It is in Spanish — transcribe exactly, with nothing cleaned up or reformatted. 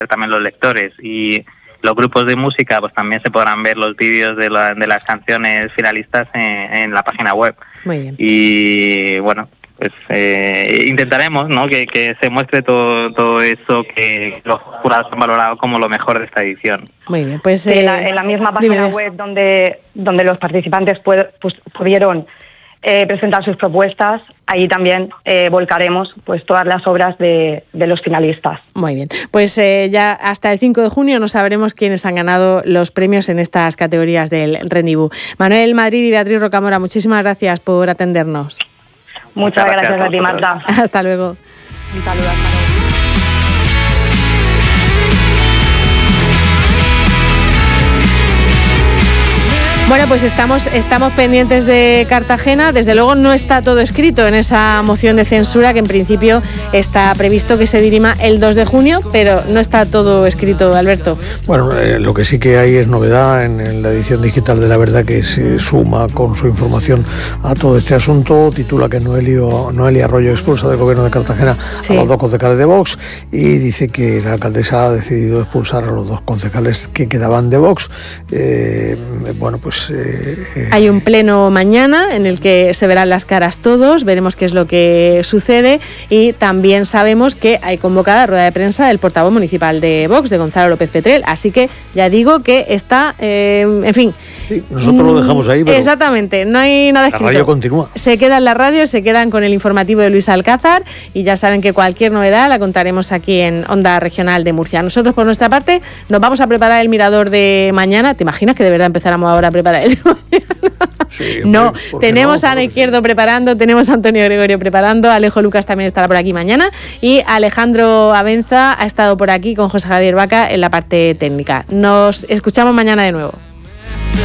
también los lectores y los grupos de música, pues también se podrán ver los vídeos de, la, de las canciones finalistas en, en la página web. Muy bien. Y bueno, pues eh, intentaremos, ¿no?, que, que se muestre todo todo eso que los jurados han valorado como lo mejor de esta edición. Muy bien, pues eh, en, la, en la misma página dime. web donde donde los participantes pued, pues, pudieron eh, presentar sus propuestas, ahí también eh, volcaremos pues todas las obras de, de los finalistas. Muy bien, pues eh, ya hasta el cinco de junio no sabremos quiénes han ganado los premios en estas categorías del Rendezvous. Manuel Madrid y Beatriz Rocamora, muchísimas gracias por atendernos. Muchas gracias, gracias a ti, Marta. Hasta luego. Un saludo, hasta luego. Bueno, pues estamos, estamos pendientes de Cartagena. Desde luego no está todo escrito en esa moción de censura que en principio está previsto que se dirima el dos de junio, pero no está todo escrito, Alberto. Bueno, eh, lo que sí que hay es novedad en, en la edición digital de La Verdad, que se suma con su información a todo este asunto. Titula que Noelio, Noelia Arroyo expulsa del gobierno de Cartagena sí. a los dos concejales de Vox, y dice que la alcaldesa ha decidido expulsar a los dos concejales que quedaban de Vox. Eh, bueno, pues Eh, Hay un pleno mañana en el que se verán las caras todos, veremos qué es lo que sucede, y también sabemos que hay convocada rueda de prensa del portavoz municipal de Vox, de Gonzalo López Petrel, así que ya digo que está, eh, en fin. Sí, nosotros lo dejamos ahí, pero exactamente, no hay nada escrito. La radio continúa. Se queda en la radio, se quedan con el informativo de Luis Alcázar, y ya saben que cualquier novedad la contaremos aquí en Onda Regional de Murcia. Nosotros, por nuestra parte, nos vamos a preparar el mirador de mañana. ¿Te imaginas que de verdad empezáramos ahora a preparar el de mañana? Sí, no, tenemos no? a Ana Izquierdo sí. preparando, tenemos a Antonio Gregorio preparando, Alejo Lucas también estará por aquí mañana, y Alejandro Abenza ha estado por aquí con José Javier Vaca en la parte técnica. Nos escuchamos mañana de nuevo.